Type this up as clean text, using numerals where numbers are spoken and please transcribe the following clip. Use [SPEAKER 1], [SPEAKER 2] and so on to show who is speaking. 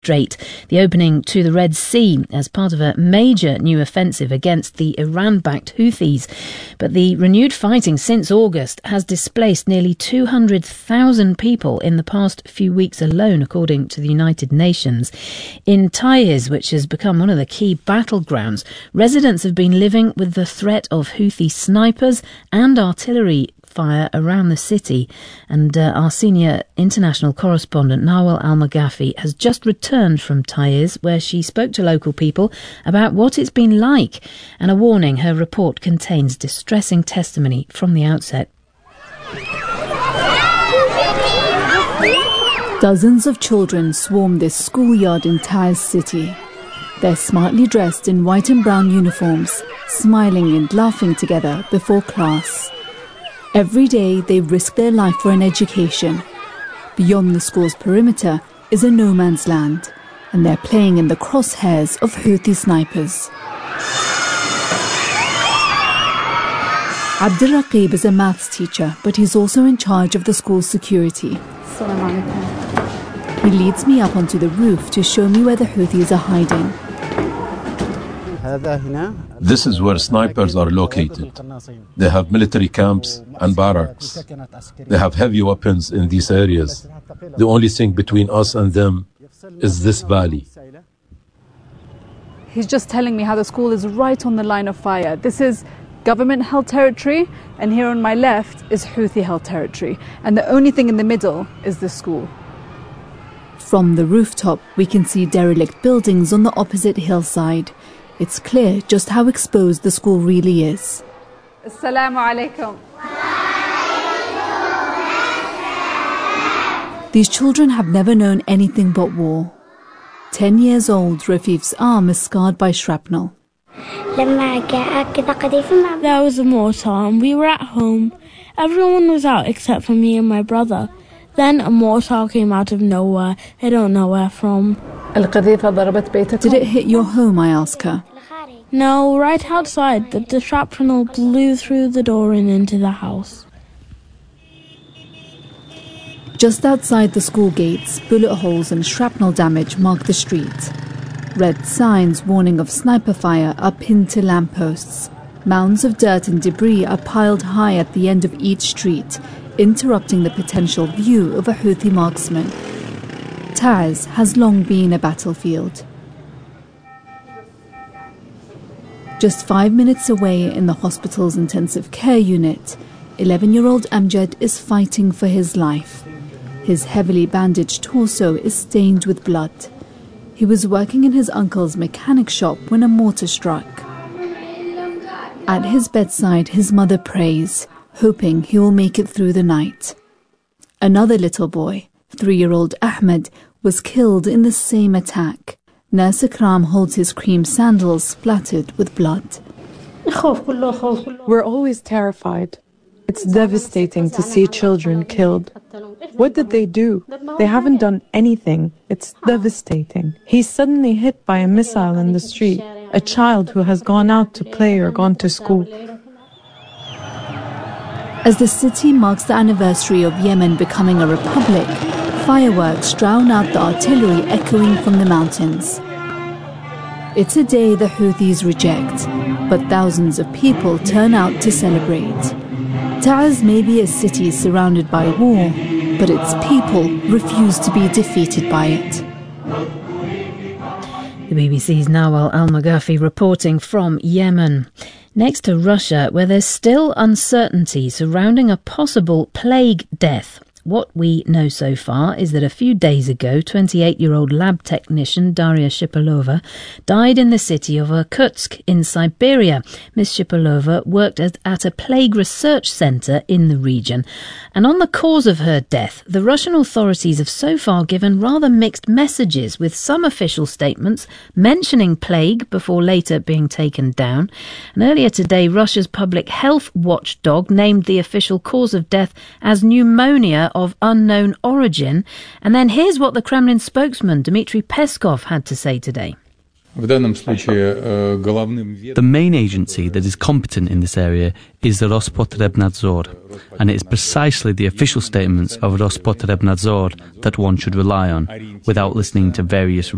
[SPEAKER 1] Strait, the opening to the Red Sea as part of a major new offensive against the Iran-backed Houthis. But the renewed fighting since August has displaced nearly 200,000 people in the past few weeks alone, according to the United Nations. In Taiz, which has become one of the key battlegrounds, residents have been living with the threat of Houthi snipers and artillery fire around the city. And our senior international correspondent Nawal Al-Maghafi has just returned from Taiz, where she spoke to local people about what it's been like. And a warning, her report contains distressing testimony from the outset.
[SPEAKER 2] Dozens of children swarm this schoolyard in Taiz city. They're smartly dressed in white and brown uniforms, smiling and laughing together before class. Every day they risk their life for an education. Beyond the school's perimeter is a no man's land, and they're playing in the crosshairs of Houthi snipers. Abdul-Raqib is a maths teacher, but he's also in charge of the school's security. He leads me up onto the roof to show me where the Houthis are hiding.
[SPEAKER 3] This is where snipers are located. They have military camps and barracks. They have heavy weapons in these areas. The only thing between us and them is this valley.
[SPEAKER 2] He's just telling me how the school is right on the line of fire. This is government-held territory, and here on my left is Houthi-held territory. And the only thing in the middle is the school. From the rooftop, we can see derelict buildings on the opposite hillside. It's clear just how exposed the school really is. Assalamu alaikum. These children have never known anything but war. 10 years old, Rafif's arm is scarred by shrapnel.
[SPEAKER 4] There was a mortar and we were at home. Everyone was out except for me and my brother. Then a mortar came out of nowhere. I don't know where from.
[SPEAKER 2] Did it hit your home, I ask her.
[SPEAKER 4] No, right outside. The shrapnel blew through the door and into the house.
[SPEAKER 2] Just outside the school gates, bullet holes and shrapnel damage mark the street. Red signs warning of sniper fire are pinned to lampposts. Mounds of dirt and debris are piled high at the end of each street, interrupting the potential view of a Houthi marksman. Taiz has long been a battlefield. Just 5 minutes away in the hospital's intensive care unit, 11-year-old Amjad is fighting for his life. His heavily bandaged torso is stained with blood. He was working in his uncle's mechanic shop when a mortar struck. At his bedside, his mother prays, hoping he will make it through the night. Another little boy, 3-year-old Ahmed, was killed in the same attack. Nurse Akram holds his cream sandals splattered with blood.
[SPEAKER 5] We're always terrified. It's devastating to see children killed. What did they do? They haven't done anything. It's devastating. He's suddenly hit by a missile in the street, a child who has gone out to play or gone to school.
[SPEAKER 2] As the city marks the anniversary of Yemen becoming a republic, fireworks drown out the artillery echoing from the mountains. It's a day the Houthis reject, but thousands of people turn out to celebrate. Taiz may be a city surrounded by war, but its people refuse to be defeated by it.
[SPEAKER 1] The BBC's Nawal Al-Maghafi reporting from Yemen. Next to Russia, where there's still uncertainty surrounding a possible plague death. What we know so far is that a few days ago, 28-year-old lab technician Daria Shipilova died in the city of Irkutsk in Siberia. Ms. Shipilova worked at a plague research centre in the region. And on the cause of her death, the Russian authorities have so far given rather mixed messages, with some official statements mentioning plague before later being taken down. And earlier today, Russia's public health watchdog named the official cause of death as pneumonia of unknown origin. And then here's what the Kremlin spokesman Dmitry Peskov had to say today.
[SPEAKER 6] The main agency that is competent in this area is the Rospotrebnadzor, and it is precisely the official statements of Rospotrebnadzor that one should rely on, without listening to various